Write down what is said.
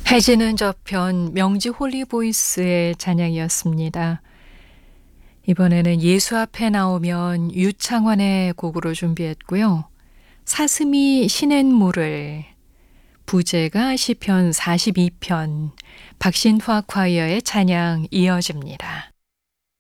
해지는 저편 명지 홀리보이스의 찬양이었습니다. 이번에는 예수 앞에 나오면 유창환의 곡으로 준비했고요. 사슴이 시냇물을, 부제가 시편 42편, 박신화 콰이어의 찬양 이어집니다.